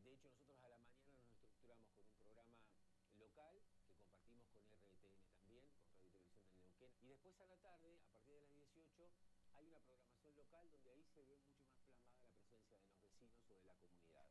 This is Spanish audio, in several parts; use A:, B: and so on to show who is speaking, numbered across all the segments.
A: De hecho, nosotros a la mañana nos estructuramos con un programa local que compartimos con RTN también, con Radio y Televisión del Neuquén. Y después a la tarde, a partir de las 18, hay una programación local donde ahí se ve mucho más plasmada la presencia de los vecinos o de la comunidad.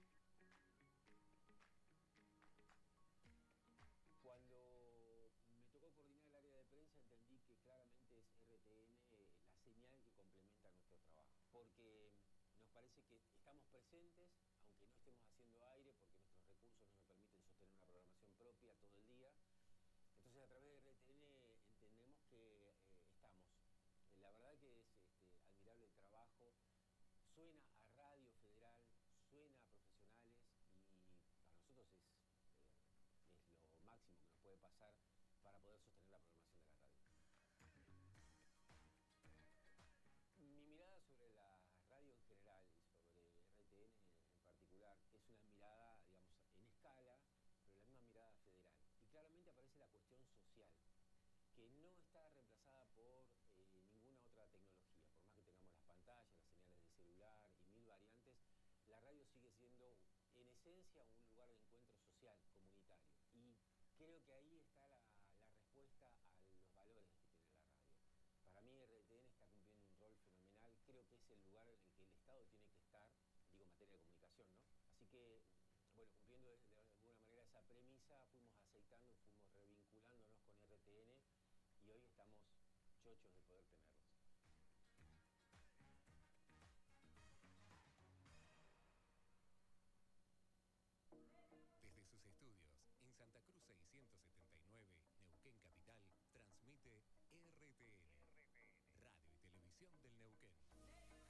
A: Cuando me tocó coordinar el área de prensa entendí que claramente es RTN la señal que complementa nuestro trabajo, porque nos parece que estamos presentes, aunque no estemos haciendo aire, porque nuestros recursos no nos permiten sostener una programación propia todo el día. Entonces a través de RTN entendemos que estamos. La verdad que es admirable el trabajo, suena a Radio Federal, suena a profesionales y para nosotros es lo máximo que nos puede pasar para poder sostener la programación de la radio. Mi mirada sobre la radio en general y sobre RTN en particular es una mirada, digamos, en escala, pero la misma mirada federal. Y claramente aparece la cuestión social, que no está reemplazada por ninguna otra tecnología. Por más que tengamos las pantallas, las señales de celular y mil variantes, la radio sigue siendo en esencia un lugar de encuentro social, comunitario. Y creo que ahí está la respuesta a los valores que tiene la radio. Para mí RTN está cumpliendo un rol fenomenal, creo que es el lugar en el que el Estado tiene que estar, digo en materia de comunicación, ¿no? Así que, bueno, cumpliendo de alguna manera esa premisa, fuimos aceitando, fuimos revinculándonos con RTN y hoy estamos chochos de poder tenerlo.